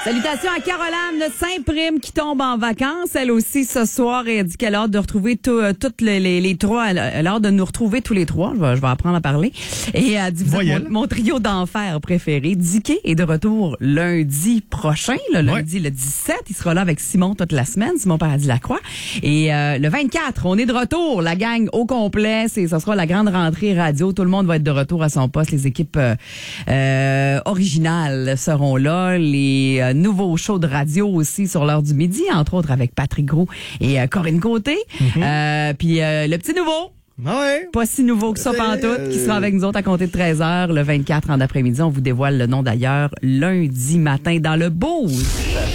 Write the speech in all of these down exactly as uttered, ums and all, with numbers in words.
Salutations à Caroline Saint-Prime qui tombe en vacances. Elle aussi ce soir et elle dit qu'elle a hâte de retrouver tout, euh, toutes les, les, les trois. Elle a hâte de nous retrouver tous les trois. Je vais, je vais apprendre à parler. Et elle dit, vous êtes mon, mon trio d'enfer préféré. Dicky est de retour lundi prochain, le lundi ouais. le dix-sept. Il sera là avec Simon toute la semaine, Simon Paradis-Lacroix. Et euh, le vingt-quatre, on est de retour. La gang au complet. C'est, ça sera la grande rentrée radio. Tout le monde va être de retour à son poste. Les équipes euh, euh, originales seront là. Les euh, nouveaux shows de radio aussi sur l'heure du midi, entre autres avec Patrick Gros et euh, Corinne Côté. Mm-hmm. Euh, puis euh, le petit nouveau. Ouais. Pas si nouveau que ça pantoute, euh... qui sera avec nous autres à compter de treize heures, le vingt-quatre en après-midi. On vous dévoile le nom d'ailleurs lundi matin dans le Boost.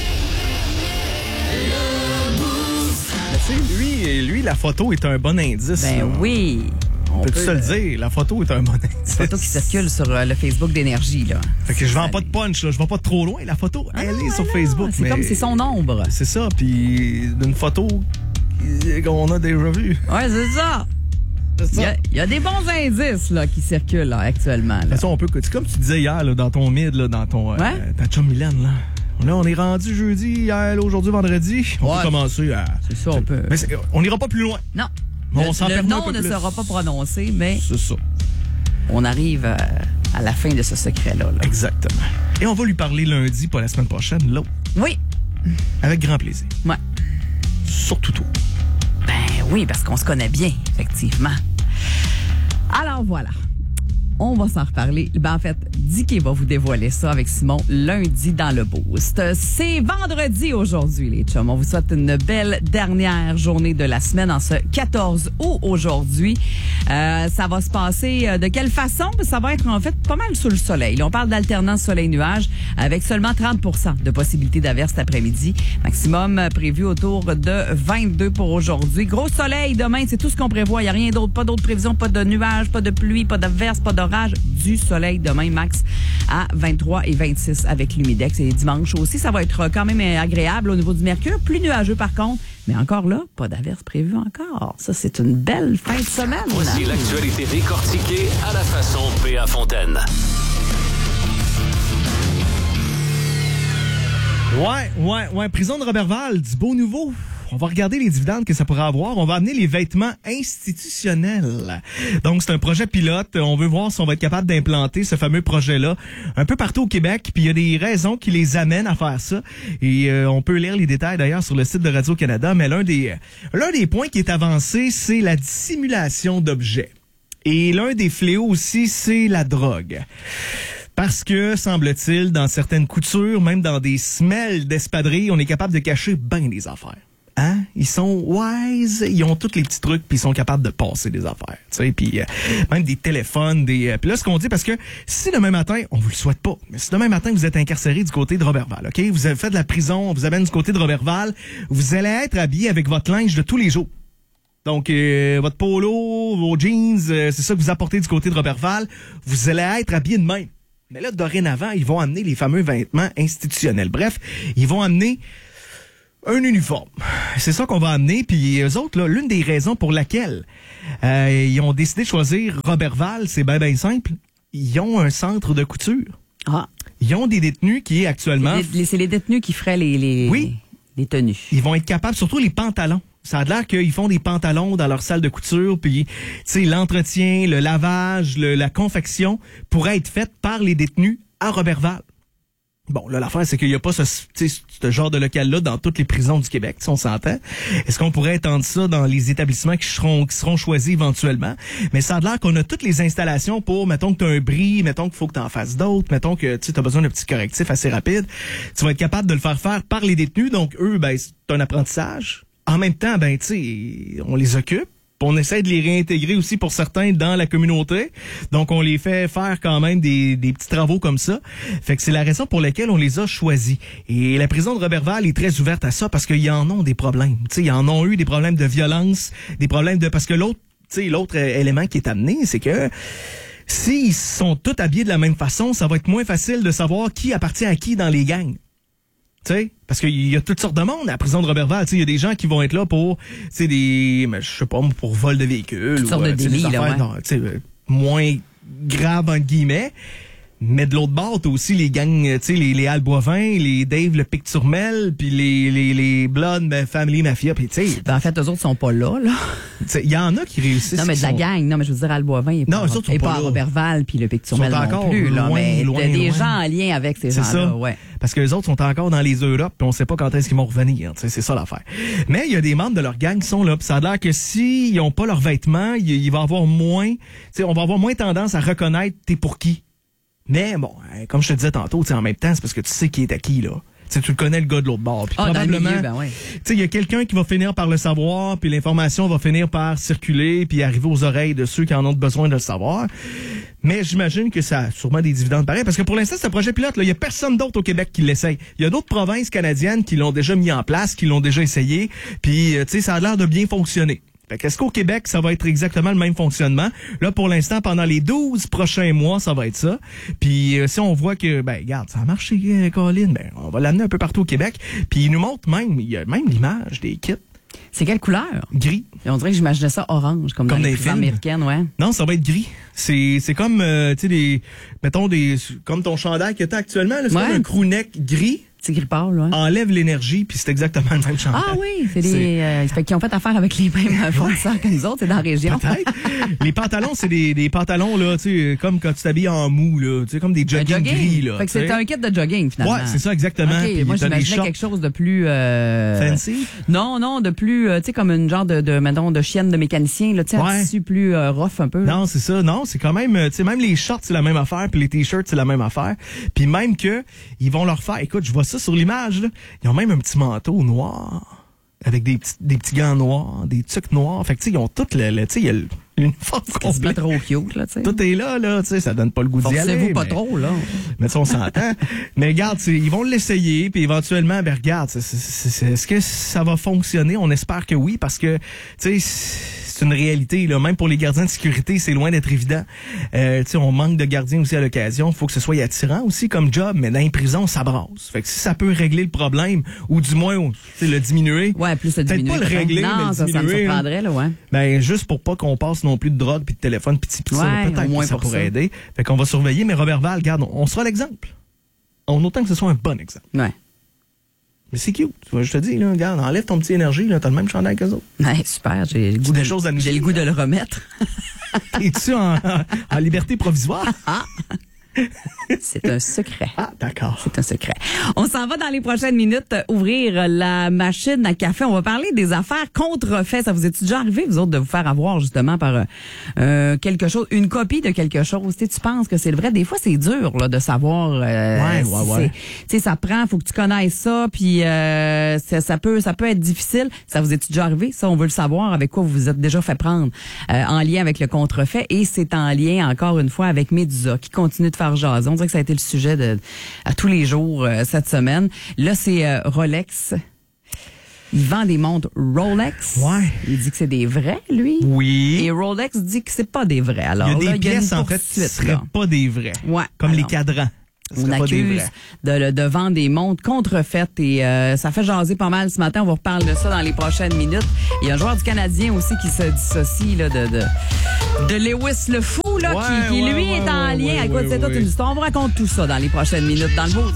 Lui, lui, la photo est un bon indice. Ben là. oui. On peut se le dire, la photo est un bon indice. La photo qui circule sur euh, le Facebook d'Énergie, là. Fait que je vends pas de punch, là. Je vais pas trop loin. La photo, ah, elle est sur Facebook. C'est mais comme c'est son ombre. C'est ça, puis d'une photo qu'on a déjà vue. Ouais, c'est ça. Il y, a, il y a des bons indices là, qui circulent là, actuellement. Là. De toute façon, on peut, c'est comme tu disais hier là, dans ton mid, là, dans ton ouais? euh, ta chum Mylène, là. Là, on est rendu jeudi, hier, là, aujourd'hui, vendredi. On ouais, peut commencer à... C'est ça, on peut... Mais on n'ira pas plus loin. Non. Mais le on s'en le permet nom un peu ne plus. sera pas prononcé, mais... C'est ça. On arrive à, à la fin de ce secret-là. Là. Exactement. Et on va lui parler lundi, pas la semaine prochaine, là. Oui. Avec grand plaisir. Ouais. Surtout toi. Ben oui, parce qu'on se connaît bien, effectivement. Alors voilà. On va s'en reparler. Ben en fait, Dicky va vous dévoiler ça avec Simon lundi dans le Boost. C'est vendredi aujourd'hui, les chums. On vous souhaite une belle dernière journée de la semaine en ce quatorze août aujourd'hui. Euh, ça va se passer de quelle façon? Ça va être en fait pas mal sous le soleil. Là, on parle d'alternance soleil-nuage avec seulement trente pour cent de possibilité d'averse cet après-midi. Maximum prévu autour de vingt-deux pour aujourd'hui. Gros soleil demain, c'est tout ce qu'on prévoit. Il n'y a rien d'autre. Pas d'autres prévisions, pas de nuages, pas de pluie, pas d'averse, pas d'orage. Du soleil demain, max à vingt-trois et vingt-six avec l'humidex. Et dimanche aussi, ça va être quand même agréable au niveau du mercure. Plus nuageux par contre. Mais encore là, pas d'averse prévue encore. Ça, c'est une belle fin de semaine. Voici l'actualité décortiquée à la façon P A Fontaine. Ouais, ouais, ouais. Prison de Roberval, du beau nouveau. On va regarder les dividendes que ça pourrait avoir. On va amener les vêtements institutionnels. Donc, c'est un projet pilote. On veut voir si on va être capable d'implanter ce fameux projet-là un peu partout au Québec. Puis, il y a des raisons qui les amènent à faire ça. Et euh, on peut lire les détails, d'ailleurs, sur le site de Radio-Canada. Mais l'un des, l'un des points qui est avancé, c'est la dissimulation d'objets. Et l'un des fléaux aussi, c'est la drogue. Parce que, semble-t-il, dans certaines coutures, même dans des semelles d'espadrilles, on est capable de cacher bien des affaires. Hein? Ils sont wise, ils ont tous les petits trucs, puis ils sont capables de passer des affaires. Tu sais, puis euh, même des téléphones, des. Euh, puis là, ce qu'on dit, parce que si demain matin, on vous le souhaite pas, mais si demain matin vous êtes incarcéré du côté de Roberval, ok, vous avez fait de la prison, on vous amène du côté de Roberval, vous allez être habillé avec votre linge de tous les jours. Donc, euh, votre polo, vos jeans, euh, c'est ça que vous apportez du côté de Roberval. Vous allez être habillé de même. Mais là, dorénavant, ils vont amener les fameux vêtements institutionnels. Bref, ils vont amener un uniforme. C'est ça qu'on va amener. Puis eux autres, là, l'une des raisons pour laquelle euh, ils ont décidé de choisir Roberval, c'est bien, bien simple. Ils ont un centre de couture. Ah. Ils ont des détenus qui, actuellement... C'est les, c'est les détenus qui feraient les, les, oui. les tenues. Ils vont être capables, surtout les pantalons. Ça a l'air qu'ils font des pantalons dans leur salle de couture, puis tu sais, l'entretien, le lavage, le, la confection pourrait être faite par les détenus à Roberval. Bon, là, l'affaire, c'est qu'il n'y a pas ce, ce genre de local-là dans toutes les prisons du Québec, on s'entend. Est-ce qu'on pourrait étendre ça dans les établissements qui seront, qui seront choisis éventuellement? Mais ça a l'air qu'on a toutes les installations pour, mettons que tu as un bris, mettons qu'il faut que tu en fasses d'autres, mettons que tu as besoin d'un petit correctif assez rapide. Tu vas être capable de le faire faire par les détenus, donc eux, ben, c'est un apprentissage. En même temps, ben, tu sais, on les occupe. On essaie de les réintégrer aussi pour certains dans la communauté. Donc, on les fait faire quand même des, des petits travaux comme ça. Fait que c'est la raison pour laquelle on les a choisis. Et la prison de Roberval est très ouverte à ça parce qu'ils en ont des problèmes. Tu sais, ils en ont eu des problèmes de violence, des problèmes de... Parce que l'autre, tu sais, l'autre élément qui est amené, c'est que s'ils sont tous habillés de la même façon, ça va être moins facile de savoir qui appartient à qui dans les gangs. T'sais, parce qu'il y a toutes sortes de monde à la prison de Roberval. Il y a des gens qui vont être là pour, t'sais, des, je sais pas, pour vol de véhicules. Toutes sortes de délits, là, ouais. Non, t'sais, moins graves, entre guillemets. Mais de l'autre bord, t'as aussi les gangs, tu sais, les, les Al Boivin, les Dave le Pic-Turmel, puis les, les, les Blood ben, Family Mafia, puis tu sais. Ben, en fait, eux autres sont pas là, là. Il y en a qui réussissent. Non, mais de la sont... gang. Non, mais je veux dire, Al Boivin, il est non, pas, eux autres sont et pas pas à là. Roberval, puis le Pic-Turmel non encore plus, là. loin, mais loin, des loin. gens en lien avec ces c'est gens-là, ça. ouais. Parce que les autres sont encore dans les Europes, puis on sait pas quand est-ce qu'ils vont revenir. Tu sais, c'est ça l'affaire. Mais il y a des membres de leur gang qui sont là, puis ça a l'air que s'ils n'ont pas leurs vêtements, il, il va avoir moins, tu sais, on va avoir moins tendance à reconnaître t'es pour qui. Mais bon, comme je te disais tantôt, en même temps, c'est parce que tu sais qui est à qui, là. T'sais, tu le connais, le gars de l'autre bord. Puis Ah, probablement, dans le milieu, ben ouais. il y a quelqu'un qui va finir par le savoir, puis l'information va finir par circuler, puis arriver aux oreilles de ceux qui en ont besoin de le savoir. Mais j'imagine que ça a sûrement des dividendes pareils, parce que pour l'instant, c'est un projet pilote. Il y a personne d'autre au Québec qui l'essaye. Il y a d'autres provinces canadiennes qui l'ont déjà mis en place, qui l'ont déjà essayé, puis tu sais, ça a l'air de bien fonctionner. Fait qu'est-ce qu'au Québec, ça va être exactement le même fonctionnement? Là, pour l'instant, pendant les douze prochains mois, ça va être ça. Puis euh, si on voit que, ben, regarde, ça a marché, euh, Colin, ben, on va l'amener un peu partout au Québec. Puis il nous montre même, il y a même l'image des kits. C'est quelle couleur? Gris. Et on dirait que j'imaginais ça orange, comme, Comme dans dans les les prisons films. américaines, ouais. Non, ça va être gris. C'est c'est comme, euh, tu sais, des, mettons, des, comme ton chandail que t'as actuellement, là, c'est Ouais. comme un crewneck gris. C'est gris pâle, ouais. Enlève l'énergie, puis c'est exactement le même chandail. Ah oui, c'est des, euh, fait qu'ils ont fait affaire avec les mêmes fournisseurs que nous autres, c'est dans la région. Peut-être. Les pantalons, c'est des, des pantalons, là, tu sais, comme quand tu t'habilles en mou, là, tu sais, comme des Un jogging, gris, là. Fait que tu sais. c'est un kit de jogging, finalement. Ouais, c'est ça, exactement. OK, Puis moi, t'as des j'imaginais shorts quelque chose de plus... Euh... fancy. Non, non, de plus, euh, tu sais, comme une genre de, de, mettons, de chienne de mécanicien, là, tu sais, un Ouais. tissu plus euh, rough un peu. Non, c'est ça. Non, c'est quand même, euh, tu sais, même les shorts, c'est la même affaire, puis les t-shirts, c'est la même affaire. Puis même que, ils vont leur faire, écoute, je vois ça sur l'image, là. Ils ont même un petit manteau noir, avec des petits, des petits gants noirs, des tucs noirs. Fait que, tu sais, ils ont tout le, le tu sais, il y a le- l'uniforme C'est quasiment complet. trop cute, là, tu sais. Tout est là, là, tu sais, ça donne pas le goût d'y aller. Forcez-vous pas mais- trop, là. Mais ça, on s'entend. Mais regarde, c'est- ils vont l'essayer, puis éventuellement, ben regarde, c'est- c'est- c'est- est-ce que ça va fonctionner? On espère que oui, parce que, tu sais, c'est une réalité, là. Même pour les gardiens de sécurité, c'est loin d'être évident. Euh, tu sais, on manque de gardiens aussi à l'occasion. Il faut que ce soit attirant aussi comme job, mais dans les prisons, ça brasse. Fait que si ça peut régler le problème, ou du moins, tu sais, le diminuer, Ouais, plus le peut-être diminuer. pas le régler, non, mais le ça, ça me diminuer, hein. surprendrait, là, ouais. ben juste pour pas qu'on passe non plus de drogue puis de téléphone puis de pis ça, Ouais, peut-être au moins que ça pour pourrait ça. aider. Fait qu'on va surveiller, mais Robert Val, regarde, on, on sera l'exemple. On autant que ce soit un bon exemple. Ouais. Mais c'est cute. Tu vois, je te dis, là, regarde, enlève ton petit énergie, là, t'as le même chandail qu'eux autres. Ouais, super, j'ai le goût, des de, choses à nous j'ai le dire. goût de le remettre. Es-tu en, en liberté provisoire? C'est un secret. Ah, d'accord. C'est un secret. On s'en va dans les prochaines minutes euh, ouvrir la machine à café. On va parler des affaires contrefaits. Ça vous est déjà arrivé, vous autres, de vous faire avoir justement par euh, quelque chose, une copie de quelque chose? Tu sais, tu penses que c'est le vrai. Des fois, c'est dur là, de savoir. Euh, Ouais, si ouais, ouais. c'est- Tu sais, ça prend, faut que tu connaisses ça, puis euh, ça, ça peut, ça peut être difficile. Ça vous est déjà arrivé? Ça, on veut le savoir. Avec quoi vous vous êtes déjà fait prendre euh, en lien avec le contrefait. Et c'est en lien, encore une fois, avec Medusa, qui continue de faire jaser. On dirait que ça a été le sujet de à tous les jours euh, cette semaine. Là, c'est euh, Rolex. Il vend des montres Rolex. Ouais. Il dit que c'est des vrais, lui. Oui. Et Rolex dit que c'est pas des vrais. Alors il y a des là, il y a une pièces, en fait, qui poursuite, seraient là. pas des vrais. Ouais. Comme les Alors, cadrans. Ce on serait pas des accuse vrais. de, de vendre des montres contrefaites et euh, ça fait jaser pas mal ce matin. On vous reparle de ça dans les prochaines minutes. Il y a un joueur du Canadien aussi qui se dissocie là, de, de, de Lewis le fou, là, Ouais, qui, qui ouais, lui ouais, est en ouais, lien. ouais, Écoute, c'est ouais, toute ouais. une histoire. On vous raconte tout ça dans les prochaines minutes dans le beau.